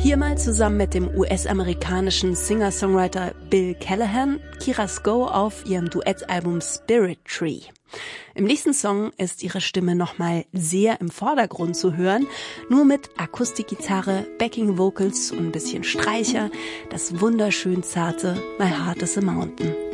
Hier mal zusammen mit dem US-amerikanischen Singer-Songwriter Bill Callahan, Kira Sko auf ihrem Duettalbum Spirit Tree. Im nächsten Song ist ihre Stimme nochmal sehr im Vordergrund zu hören, nur mit Akustikgitarre, Backing Vocals und ein bisschen Streicher, das wunderschön zarte My Heart is a Mountain.